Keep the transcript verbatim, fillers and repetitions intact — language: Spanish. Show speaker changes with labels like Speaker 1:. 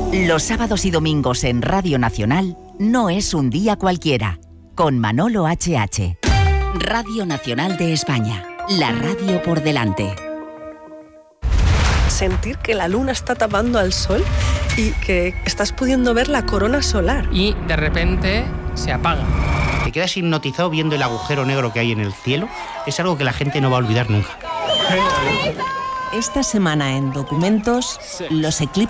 Speaker 1: Los sábados y domingos en Radio Nacional no es un día cualquiera, con Manolo H H. Radio Nacional de España, la radio por delante.
Speaker 2: Sentir que la luna está tapando al sol y que estás pudiendo ver la corona solar.
Speaker 3: Y de repente se apaga.
Speaker 4: Te quedas hipnotizado viendo el agujero negro que hay en el cielo. Es algo que la gente no va a olvidar nunca.
Speaker 5: Esta semana en Documentos, los eclipses